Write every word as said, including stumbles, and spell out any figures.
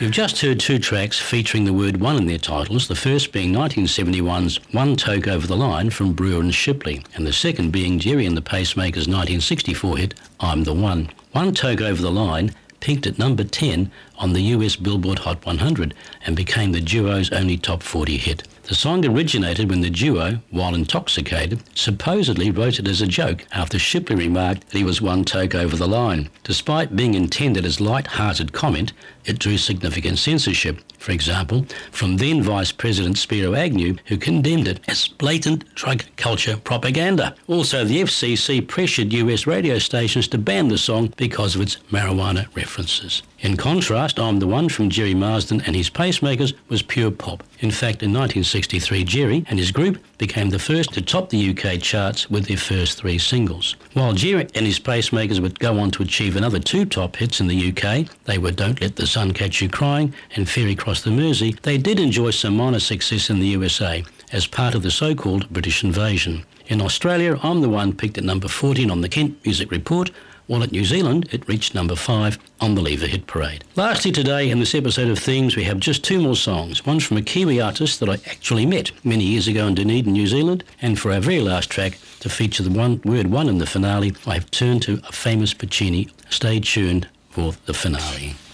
You've just heard two tracks featuring the word one in their titles, the first being nineteen seventy-one's One Toke Over the Line from Brewer and Shipley, and the second being Gerry and the Pacemakers' nineteen sixty-four hit, I'm the One. One Toke Over the Line peaked at number ten on the U S Billboard Hot one hundred and became the duo's only top forty hit. The song originated when the duo, while intoxicated, supposedly wrote it as a joke after Shipley remarked that he was one toke over the line. Despite being intended as light-hearted comment, it drew significant censorship. For example, from then Vice President Spiro Agnew, who condemned it as blatant drug culture propaganda. Also, the F C C pressured U S radio stations to ban the song because of its marijuana references. In contrast, I'm the One from Gerry Marsden and his Pacemakers was pure pop. In fact, in nineteen sixty-three, Gerry and his group became the first to top the U K charts with their first three singles. While Gerry and his Pacemakers would go on to achieve another two top hits in the U K, they were Don't Let the Sun Catch You Crying and Ferry Cross the Mersey, they did enjoy some minor success in the U S A as part of the so-called British invasion. In Australia, I'm the One peaked at number fourteen on the Kent Music Report, while at New Zealand it reached number five on the Lever Hit Parade. Lastly today in this episode of Themes we have just two more songs. One's from a Kiwi artist that I actually met many years ago in Dunedin, New Zealand, and for our very last track to feature the one word one in the finale, I have turned to a famous Puccini. Stay tuned for the finale.